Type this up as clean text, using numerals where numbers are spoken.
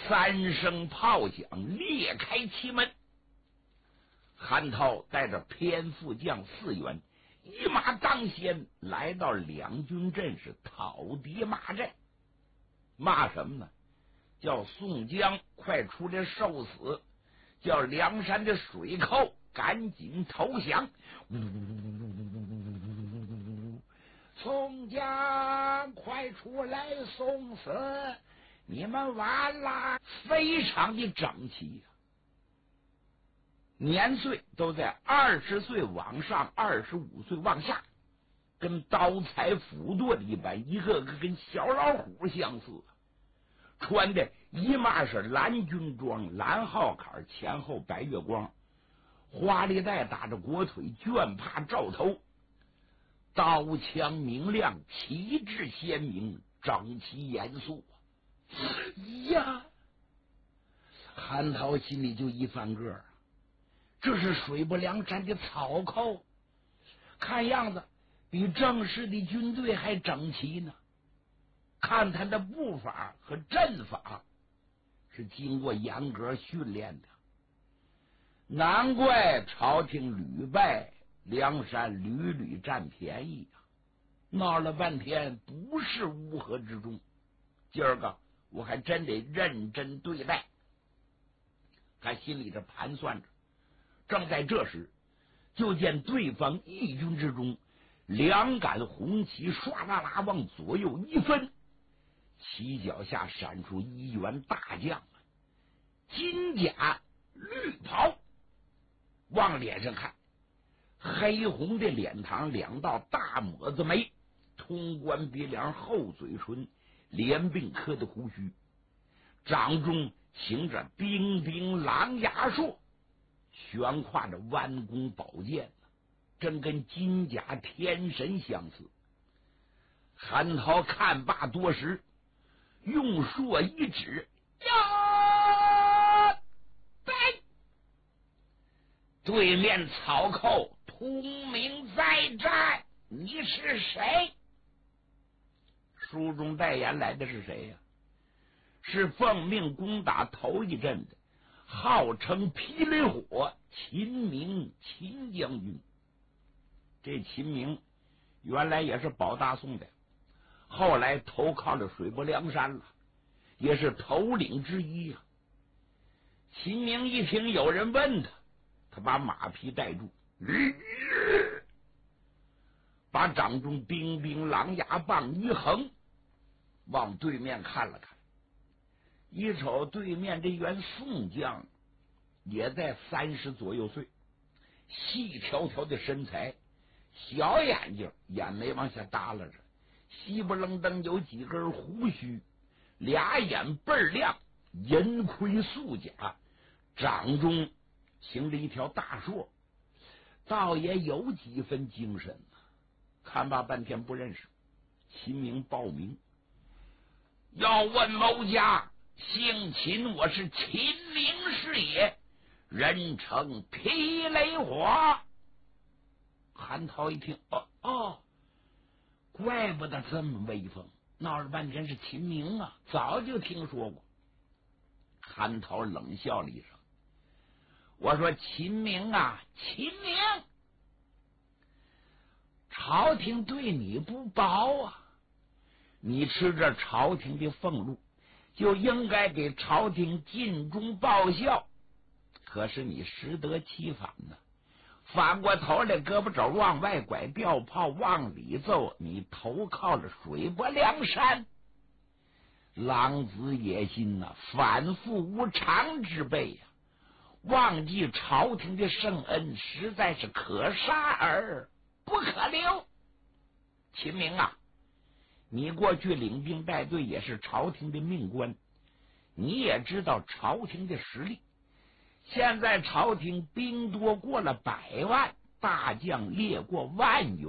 3声炮响裂开其门，韩涛带着偏副将4员一马当先，来到两军阵是讨敌骂阵。骂什么呢？叫宋江快出来受死，叫梁山的水寇赶紧投降。宋江快出来送死，你们完了！非常的整齐，年岁都在20岁往上，25岁往下，跟刀裁斧钝一般，一个个跟小老虎相似。穿的一码是蓝军装，蓝号坎，前后白月光，花里带打着裹腿，卷帕罩头，刀枪明亮，旗帜鲜明，整齐严肃。呀，韩涛心里就一翻个，这是水泊梁山的草寇，看样子比正式的军队还整齐呢。看他的步法和阵法是经过严格训练的，难怪朝廷屡败，梁山屡屡占便宜啊！闹了半天不是乌合之众，今儿个我还真得认真对待。他心里这盘算着，正在这时，就见对方义军之中两杆红旗唰啦啦往左右一分，旗脚下闪出一员大将，金甲绿袍，往脸上看，黑红的脸膛，两道大抹子眉，通关鼻梁，厚嘴唇，连鬓科的胡须，掌中擎着冰冰狼牙槊，悬挎着弯弓宝剑，真跟金甲天神相似。韩涛看罢多时，用槊一指，呀！对面草寇通明在战，你是谁？书中代言来的是谁呀？是奉命攻打头一阵的，号称霹雳火秦明秦将军。这秦明原来也是保大宋的，后来投靠了水泊梁山了，也是头领之一啊。秦明一听有人问他，他把马匹带住，把掌中冰冰狼牙棒一横，往对面看了看，一瞅对面这员宋将也在30左右岁，细条条的身材，小眼睛，眼眉往下耷拉着，稀不愣登有几根胡须，俩眼倍儿亮，银盔素甲，掌中行着一条大槊，倒也有几分精神啊。看罢半天不认识，秦明报名，要问某家，姓秦，我是秦明是也，人称霹雷火。韩涛一听，怪不得这么威风，闹了半天是秦明啊，早就听说过。韩涛冷笑了一声，我说秦明啊，秦明，朝廷对你不薄啊，你吃着朝廷的俸禄，就应该给朝廷尽忠报效，可是你适得其反呢，反过头来胳膊肘往外拐，吊炮往里揍，你投靠了水泊梁山，狼子野心呐，反复无常之辈呀，忘记朝廷的圣恩，实在是可杀而不可留。秦明啊，你过去领兵带队也是朝廷的命官，你也知道朝廷的实力，现在朝廷兵多过了100万，大将列过10000